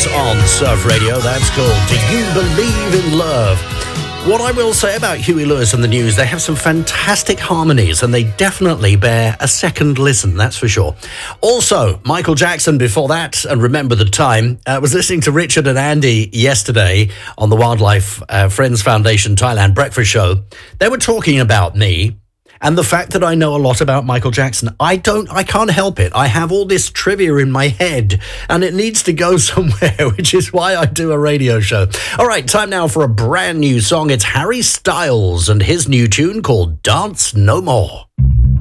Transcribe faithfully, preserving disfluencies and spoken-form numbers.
Lewis on Surf Radio. That's called Do You Believe in Love? What I will say about Huey Lewis and the News, they have some fantastic harmonies and they definitely bear a second listen, that's for sure. Also, Michael Jackson before that, and Remember the Time. I uh, was listening to Richard and Andy yesterday on the Wildlife uh, Friends Foundation Thailand breakfast show. They were talking about me and the fact that I know a lot about Michael Jackson. I don't, I can't help it. I have all this trivia in my head and it needs to go somewhere, which is why I do a radio show. All right, time now for a brand new song. It's Harry Styles and his new tune called Dance No More.